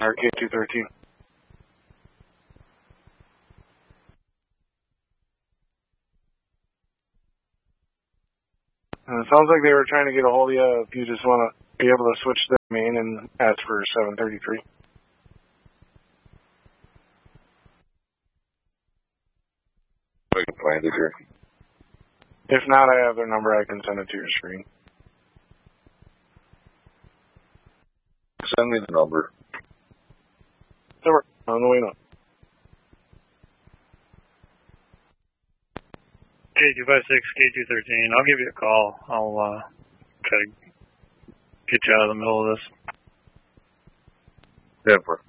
or K213. It sounds like they were trying to get a hold of you if you just want to be able to switch the main and ask for 733. I can find it here. If not, I have their number. I can send it to your screen. Send me the number. Over. On the way now. K256, K213. I'll give you a call. I'll try to get you out of the middle of this. Denver.